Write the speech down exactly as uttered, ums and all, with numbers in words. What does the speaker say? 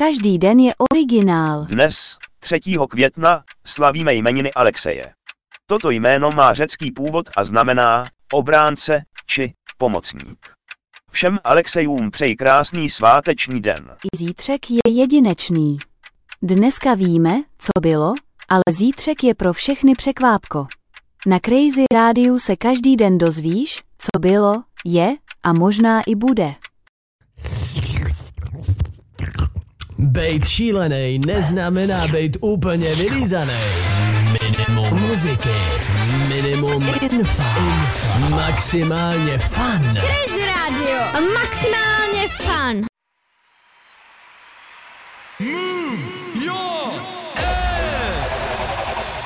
Každý den je originál. Dnes, třetího května, slavíme jmeniny Alexeje. Toto jméno má řecký původ a znamená obránce či pomocník. Všem Alexejům přeji krásný sváteční den. I zítřek je jedinečný. Dneska víme, co bylo, ale zítřek je pro všechny překvápko. Na Crazy Rádiu se každý den dozvíš, co bylo, je a možná i bude. Bejt šílenej neznamená bejt úplně vylízanej. Minimum muziky, minimum info, info. Maximálně fun. Crazy Radio, maximálně fun.